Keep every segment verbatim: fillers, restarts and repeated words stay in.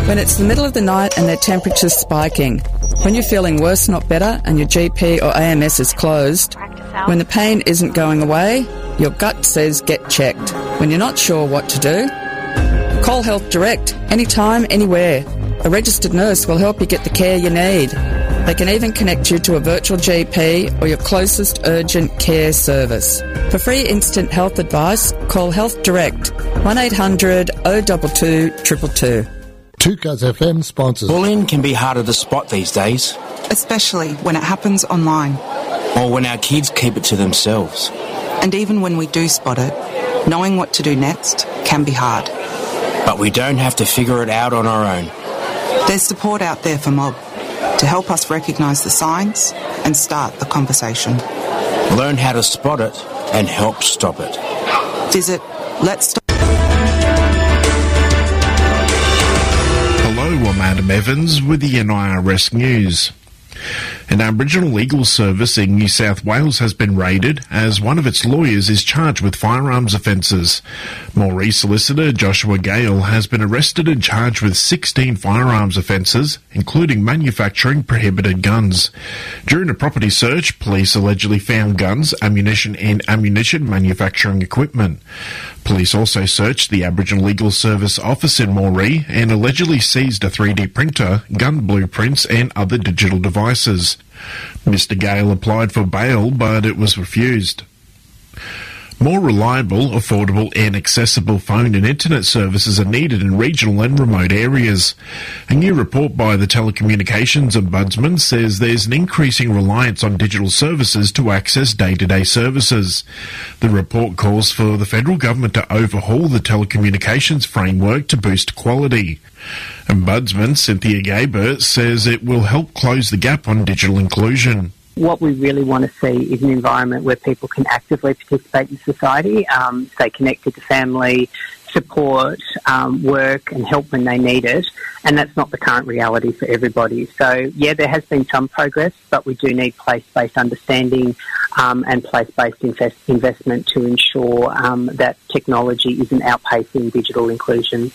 When it's the middle of the night and their temperature's spiking. When you're feeling worse, not better, and your G P or A M S is closed. When the pain isn't going away, your gut says get checked. When you're not sure what to do, call Health Direct, anytime, anywhere. A registered nurse will help you get the care you need. They can even connect you to a virtual G P or your closest urgent care service. For free instant health advice, call Health Direct, one eight hundred oh two two two two two. two Cuz F M sponsors. Bullying can be harder to spot these days. Especially when it happens online. Or when our kids keep it to themselves. And even when we do spot it, knowing what to do next can be hard. But we don't have to figure it out on our own. There's support out there for Mob to help us recognise the signs and start the conversation. Learn how to spot it and help stop it. Visit Let's Stop. Hello, I'm Adam Evans with the N I R S News. An Aboriginal legal service in New South Wales has been raided as one of its lawyers is charged with firearms offences. Moree solicitor Joshua Gale has been arrested and charged with sixteen firearms offences, including manufacturing prohibited guns. During a property search, police allegedly found guns, ammunition and ammunition manufacturing equipment. Police also searched the Aboriginal Legal Service office in Moree and allegedly seized a three D printer, gun blueprints and other digital devices. Mister Gale applied for bail, but it was refused. More reliable, affordable and accessible phone and internet services are needed in regional and remote areas. A new report by the Telecommunications Ombudsman says there's an increasing reliance on digital services to access day-to-day services. The report calls for the federal government to overhaul the telecommunications framework to boost quality. Ombudsman Cynthia Gabert says it will help close the gap on digital inclusion. What we really want to see is an environment where people can actively participate in society, um, stay connected to family, support, um, work and help when they need it. And that's not the current reality for everybody. So, yeah, there has been some progress, but we do need place-based understanding um, and place-based invest- investment to ensure um, that technology isn't outpacing digital inclusion.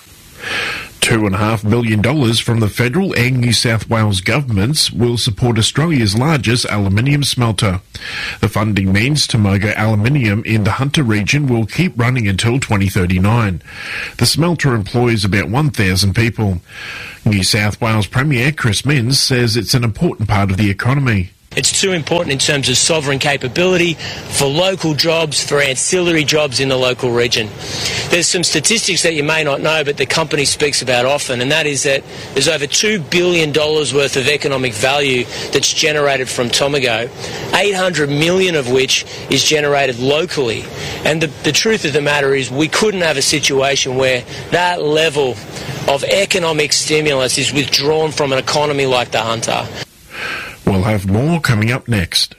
Two and a half million dollars from the federal and New South Wales governments will support Australia's largest aluminium smelter. The funding means Tomoga Aluminium in the Hunter region will keep running until twenty thirty-nine. The smelter employs about one thousand people. New South Wales Premier Chris Minns says it's an important part of the economy. It's too important in terms of sovereign capability, for local jobs, for ancillary jobs in the local region. There's some statistics that you may not know, but the company speaks about often, and that is that there's over two billion dollars worth of economic value that's generated from Tomago, eight hundred million dollars of which is generated locally. And the, the truth of the matter is we couldn't have a situation where that level of economic stimulus is withdrawn from an economy like the Hunter. We'll have more coming up next.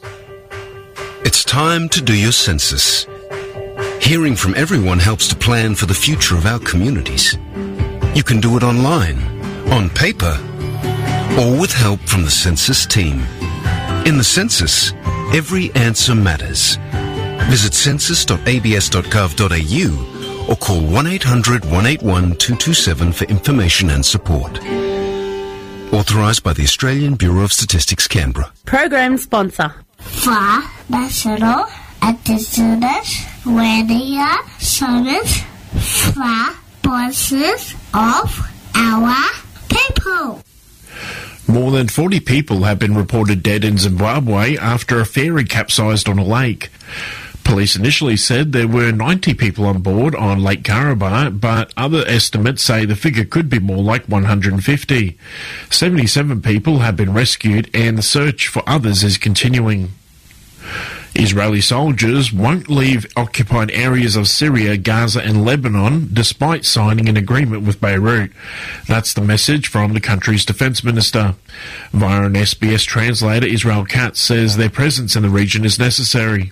It's time to do your census. Hearing from everyone helps to plan for the future of our communities. You can do it online, on paper, or with help from the census team. In the census, every answer matters. Visit census dot a b s dot gov dot a u or call one eight hundred one eight one two two seven for information and support. Authorised by the Australian Bureau of Statistics, Canberra. Program sponsor. For National Indigenous Radio Service for voices of our people. More than forty people have been reported dead in Zimbabwe after a ferry capsized on a lake. Police initially said there were ninety people on board on Lake Kariba, but other estimates say the figure could be more like one hundred fifty. seventy-seven people have been rescued and the search for others is continuing. Israeli soldiers won't leave occupied areas of Syria, Gaza and Lebanon despite signing an agreement with Beirut. That's the message from the country's defence minister. Via an S B S translator, Israel Katz says their presence in the region is necessary.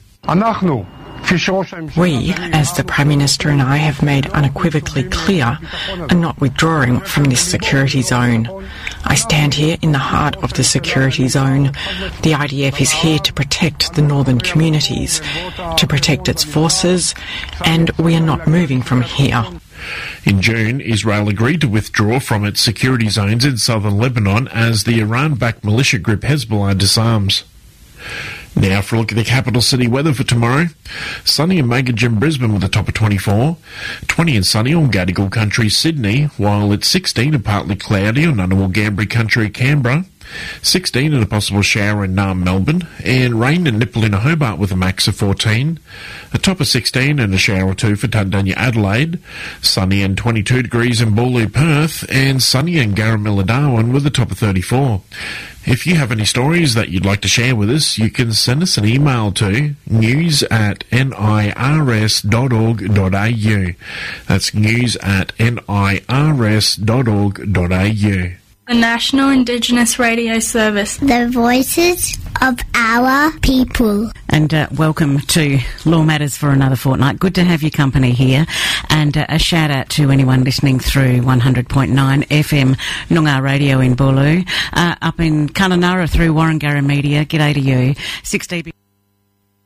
We, as the Prime Minister and I, have made unequivocally clear, are not withdrawing from this security zone. I stand here in the heart of the security zone. The I D F is here to protect the northern communities, to protect its forces, and we are not moving from here. In June, Israel agreed to withdraw from its security zones in southern Lebanon as the Iran-backed militia group Hezbollah disarms. Now for a look at the capital city weather for tomorrow. Sunny and Meganjim in Brisbane with a top of twenty-four. twenty and sunny on Gadigal Country, Sydney, while it's sixteen and partly cloudy on Ngunnawal Gambri Country, Canberra. sixteen and a possible shower in Naarm, Melbourne. And rain in Nipalina, Hobart with a max of fourteen. A top of sixteen and a shower or two for Tundanya, Adelaide. Sunny and twenty-two degrees in Boorloo, Perth. And sunny in Garamilla, Darwin with a top of thirty-four. If you have any stories that you'd like to share with us, you can send us an email to news at nirs dot org dot a u. That's news at nirs dot org dot a u. The National Indigenous Radio Service. The voices of our people. And uh, welcome to Law Matters for another fortnight. Good to have your company here. And uh, a shout out to anyone listening through one hundred point nine F M Noongar Radio in Boorloo. Uh, up in Kununurra through Warringara Media. G'day to you. six D B